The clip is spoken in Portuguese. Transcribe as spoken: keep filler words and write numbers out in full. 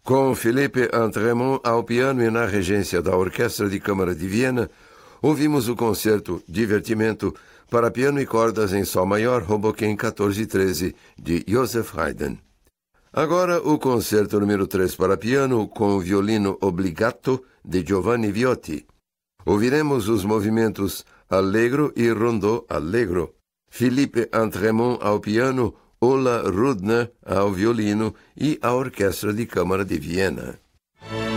Com Philippe Andrémont ao piano e na regência da Orquestra de Câmara de Viena, ouvimos o concerto Divertimento para piano e cordas em Sol maior, Hoboken quatorze e treze, de Joseph Haydn. Agora o concerto número três para piano com violino obbligato, de Giovanni Viotti. Ouviremos os movimentos Allegro e Rondó Allegro. Philippe Andrémont ao piano, Ola Rudner ao violino e a Orquestra de Câmara de Viena.